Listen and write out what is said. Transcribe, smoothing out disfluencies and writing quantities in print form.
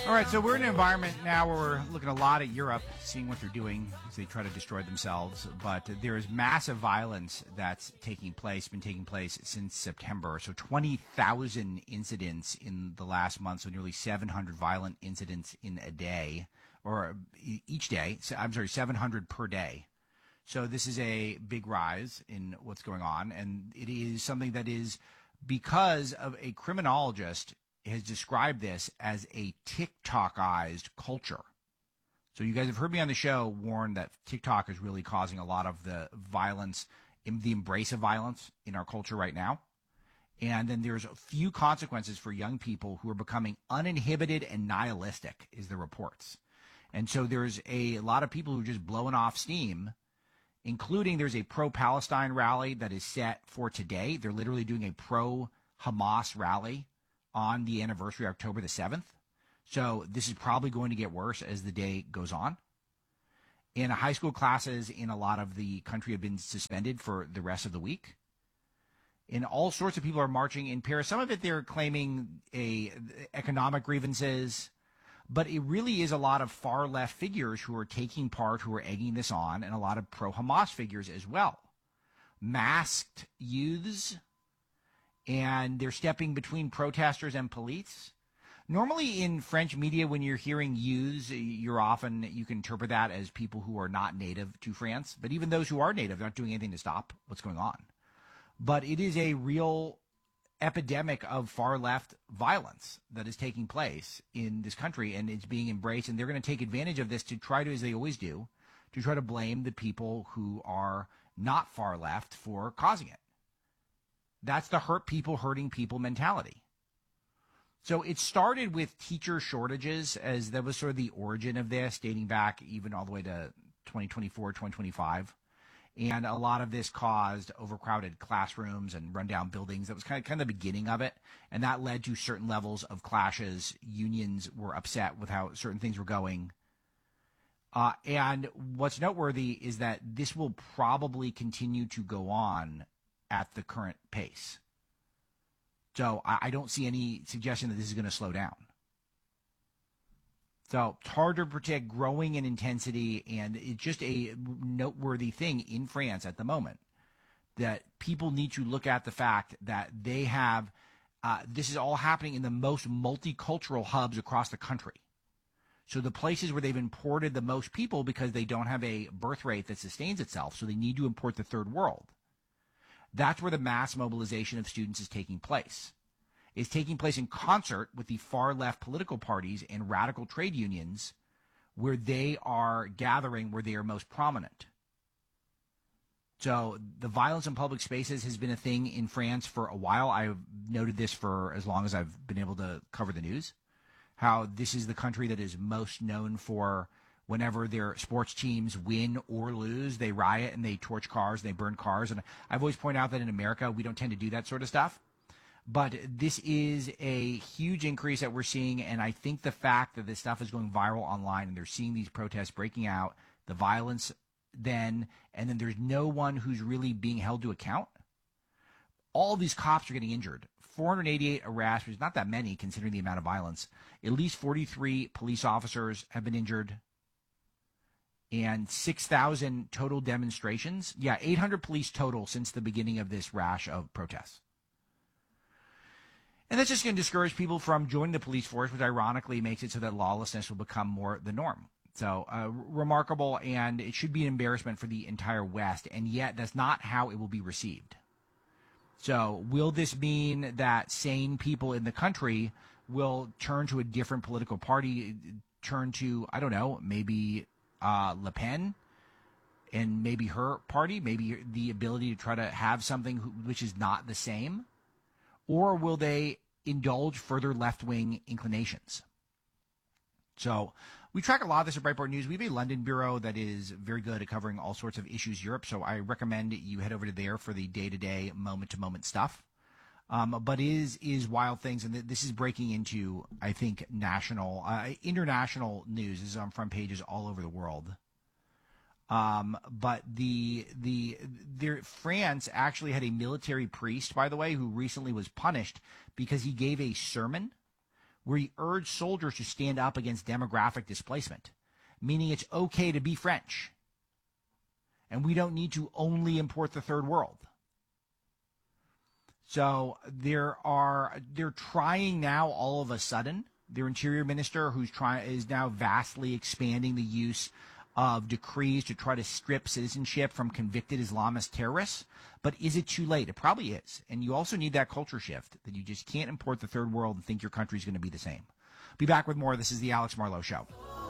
All right, so we're in an environment now where we're looking a lot at Europe, seeing what they're doing as they try to destroy themselves. But there is massive violence that's taking place, been taking place since September. So 20,000 incidents in the last month, so nearly 700 violent incidents in a day, or each day. I'm sorry, 700 per day. So this is a big rise in what's going on, and it is something that is because of a criminologist has described this as a TikTokized culture. So you guys have heard me on the show warn that TikTok is really causing a lot of the violence, the embrace of violence in our culture right now. And then there's a few consequences for young people who are becoming uninhibited and nihilistic, is the reports. And so there's a lot of people who are just blowing off steam, including there's a pro-Palestine rally that is set for today. They're literally doing a pro-Hamas rally on the anniversary, October the 7th. So this is probably going to get worse as the day goes on. And high school classes in a lot of the country have been suspended for the rest of the week. And all sorts of people are marching in Paris. Some of it they're claiming economic grievances. But it really is a lot of far left figures who are taking part, who are egging this on, and a lot of pro-Hamas figures as well. Masked youths. And they're stepping between protesters and police. Normally in French media, when you're hearing youths, you can interpret that as people who are not native to France. But even those who are native, they're not doing anything to stop what's going on. But it is a real epidemic of far left violence that is taking place in this country, and it's being embraced. And they're going to take advantage of this to try to, as they always do, to try to blame the people who are not far left for causing it. That's the hurt people hurting people mentality. So it started with teacher shortages, as that was sort of the origin of this, dating back even all the way to 2024, 2025. And a lot of this caused overcrowded classrooms and rundown buildings. That was kind of the beginning of it. And that led to certain levels of clashes. Unions were upset with how certain things were going. And what's noteworthy is that this will probably continue to go on at the current pace. So I don't see any suggestion that this is going to slow down. So it's hard to predict, growing in intensity, and it's just a noteworthy thing in France at the moment that people need to look at the fact that they have, this is all happening in the most multicultural hubs across the country. So the places where they've imported the most people because they don't have a birth rate that sustains itself, so they need to import the third world. That's where the mass mobilization of students is taking place. It's taking place in concert with the far left political parties and radical trade unions where they are gathering, where they are most prominent. So the violence in public spaces has been a thing in France for a while. I've noted this for as long as I've been able to cover the news, how this is the country that is most known for whenever their sports teams win or lose, they riot and they torch cars, and they burn cars. And I've always pointed out that in America, we don't tend to do that sort of stuff. But this is a huge increase that we're seeing. And I think the fact that this stuff is going viral online and they're seeing these protests breaking out, the violence then, and then there's no one who's really being held to account. All these cops are getting injured. 488 arrests, which is not that many considering the amount of violence. At least 43 police officers have been injured. And 6,000 total demonstrations. Yeah, 800 police total since the beginning of this rash of protests. And that's just going to discourage people from joining the police force, which ironically makes it so that lawlessness will become more the norm. So remarkable, and it should be an embarrassment for the entire West, and yet that's not how it will be received. So will this mean that sane people in the country will turn to a different political party, turn to, I don't know, maybe Le Pen and maybe her party, maybe the ability to try to have something which is not the same? Or will they indulge further left-wing inclinations? So we track a lot of this at Breitbart News. We have a London bureau that is very good at covering all sorts of issues Europe. So I recommend you head over to there for the day-to-day, moment-to-moment stuff. But is wild things. And this is breaking into, I think, international news. This is on front pages all over the world. But France actually had a military priest, by the way, who recently was punished because he gave a sermon where he urged soldiers to stand up against demographic displacement, meaning it's okay to be French. And we don't need to only import the third world. So they're trying now all of a sudden, their interior minister is now vastly expanding the use of decrees to try to strip citizenship from convicted Islamist terrorists. But is it too late? It probably is. And you also need that culture shift that you just can't import the third world and think your country's going to be the same. Be back with more. This is the Alex Marlowe Show.